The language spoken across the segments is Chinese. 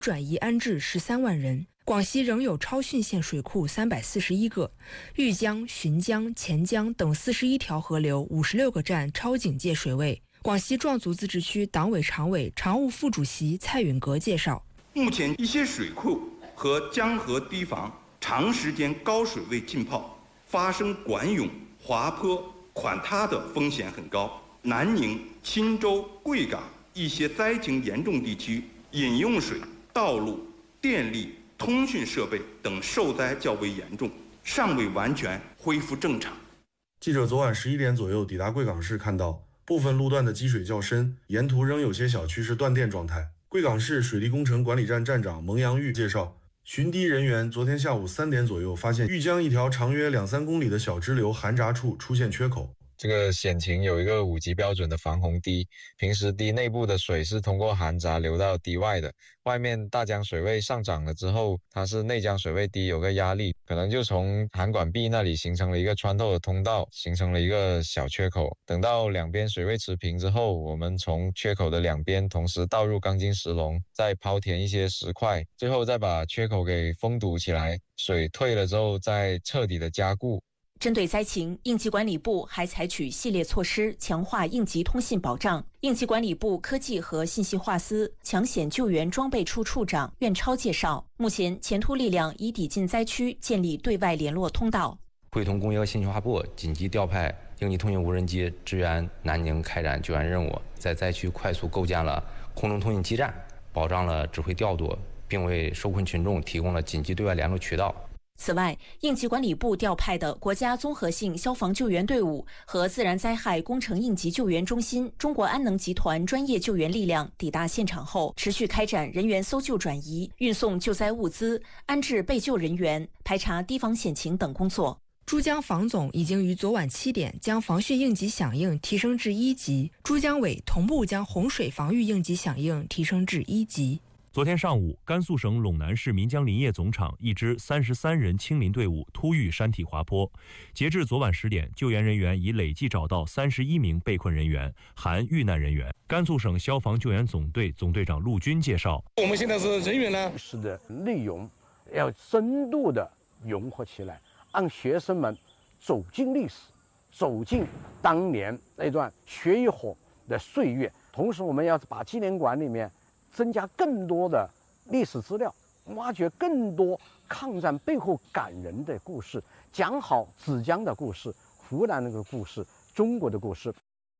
转移安置13万人。广西仍有超汛县水库341个，豫江、浔江、钱江等41条河流56个站超警戒水位。广西壮族自治区党委常委、常务副主席蔡允格介绍， 目前一些水库和江河堤防长时间高水位浸泡，发生管涌、滑坡、垮塌的风险很高。南宁、钦州、贵港一些灾情严重地区，饮用水、道路、电力、通讯设备等受灾较为严重，尚未完全恢复正常。 记者昨晚11点左右抵达贵港市，看到部分路段的积水较深，沿途仍有些小区是断电状态。贵港市水利工程管理站站长蒙阳玉介绍，巡堤人员昨天下午3点左右发现豫江一条长约2-3公里的小支流涵闸处出现缺口。 这个险情有一个5级标准的防洪堤，平时堤内部的水是通过涵闸流到堤外的，外面大江水位上涨了之后，它是内江水位低，有个压力，可能就从涵管壁那里形成了一个穿透的通道，形成了一个小缺口。等到两边水位持平之后，我们从缺口的两边同时倒入钢筋石笼，再抛填一些石块，最后再把缺口给封堵起来，水退了之后再彻底的加固。 针对灾情，应急管理部还采取系列措施，强化应急通信保障。应急管理部科技和信息化司抢险救援装备处处长苑超介绍，目前前突力量已抵近灾区，建立对外联络通道。 会同工业和信息化部紧急调派应急通讯无人机支援南宁开展救援任务，在灾区快速构建了空中通信基站，保障了指挥调度，并为受困群众提供了紧急对外联络渠道。 此外，应急管理部调派的国家综合性消防救援队伍和自然灾害工程应急救援中心、中国安能集团专业救援力量抵达现场后，持续开展人员搜救转移、运送救灾物资、安置被救人员、排查堤防险情等工作。 珠江防总已经于昨晚7点将防汛应急响应提升至1级，珠江委同步将洪水防御应急响应提升至1级。 昨天上午，甘肃省陇南市岷江林业总厂一支33人清林队伍突遇山体滑坡。截至昨晚10点，救援人员已累计找到31名被困人员，含遇难人员。甘肃省消防救援总队总队长陆军介绍， 我们现在是人员呢，是的内容要深度的融合起来，让学生们走进历史，走进当年那段血与火的岁月。同时，我们要把纪念馆里面增加更多的历史资料，挖掘更多抗战背后感人的故事，讲好芷江的故事、湖南那个故事、中国的故事。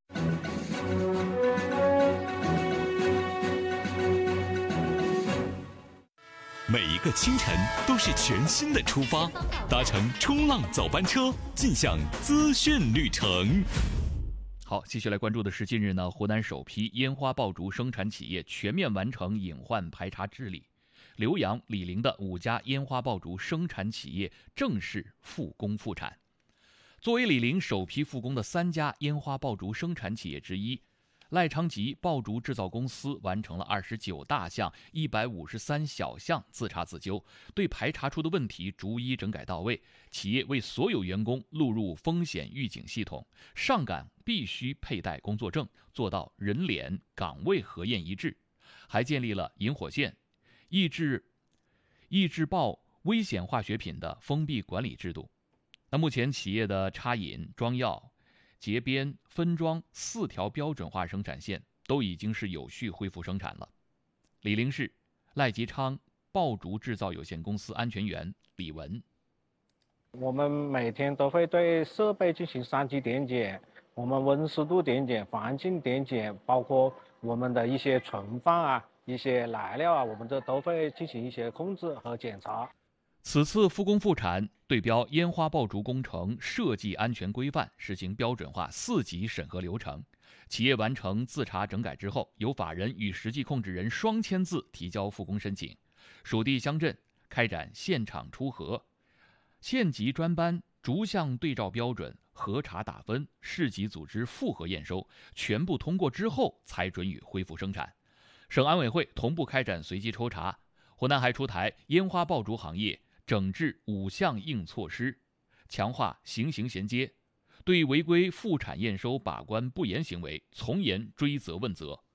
每一个清晨都是全新的出发，搭乘冲浪早班车，进向资讯旅程。 好，继续来关注的是近日呢，湖南首批烟花爆竹生产企业全面完成隐患排查治理，浏阳、醴陵的5家烟花爆竹生产企业正式复工复产。作为醴陵首批复工的3家烟花爆竹生产企业之一，赖昌吉爆竹制造公司完成了29大项、153小项自查自纠，对排查出的问题逐一整改到位。企业为所有员工录入风险预警系统，上岗必须佩戴工作证，做到人脸岗位核验一致，还建立了引火线、抑制爆危险化学品的封闭管理制度。那目前企业的插引、装药、结边、分装4条标准化生产线都已经是有序恢复生产了。醴陵市赖吉昌爆竹制造有限公司安全员李文， 我们每天都会对设备进行3级点检，我们温湿度点检、环境点检，包括我们的一些存放啊、一些来料啊，我们这都会进行一些控制和检查。 此次复工复产对标烟花爆竹工程设计安全规范，实行标准化4级审核流程。企业完成自查整改之后，由法人与实际控制人双签字提交复工申请，属地乡镇开展现场出核、县级专班逐项对照标准核查打分，市级组织复核验收，全部通过之后才准予恢复生产。省安委会同步开展随机抽查，湖南还出台烟花爆竹行业整治5项硬措施，强化行刑衔接，对违规复产验收把关不严行为从严追责问责。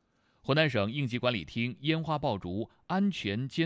湖南省应急管理厅烟花爆竹安全监